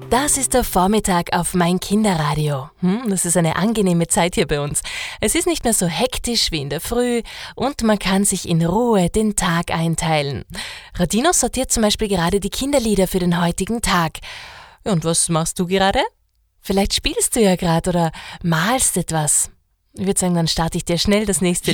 Das ist der Vormittag auf mein Kinderradio. Das ist eine angenehme Zeit hier bei uns. Es ist nicht mehr so hektisch wie in der Früh und man kann sich in Ruhe den Tag einteilen. Radino sortiert zum Beispiel gerade die Kinderlieder für den heutigen Tag. Und was machst du gerade? Vielleicht spielst du ja gerade oder malst etwas. Ich würde sagen, dann starte ich dir schnell das nächste